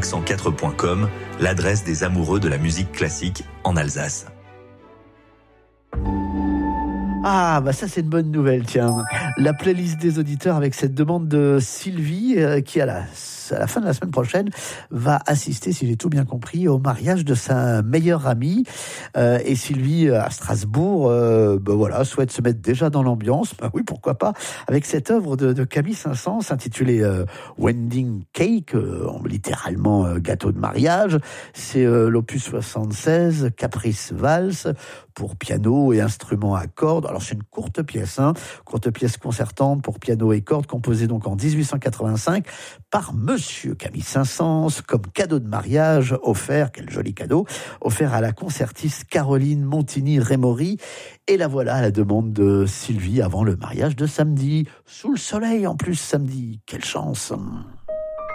accent4.com, l'adresse des amoureux de la musique classique en Alsace. Ah, bah ça c'est une bonne nouvelle, tiens. La playlist des auditeurs avec cette demande de Sylvie qui à la fin de la semaine prochaine va assister, si j'ai tout bien compris, au mariage de sa meilleure amie. Et Sylvie à Strasbourg, voilà, souhaite se mettre déjà dans l'ambiance. Bah oui, pourquoi pas, avec cette œuvre de Camille Saint-Saëns intitulée Wedding Cake, littéralement gâteau de mariage. C'est l'opus 76, Caprice Valse, pour piano et instruments à cordes. Alors c'est une courte pièce concertante pour piano et cordes, composée donc en 1885 par Monsieur Camille Saint-Saëns comme cadeau de mariage offert, quel joli cadeau, offert à la concertiste Caroline Montigny-Rémory. Et la voilà à la demande de Sylvie avant le mariage de samedi. Sous le soleil en plus samedi, quelle chance!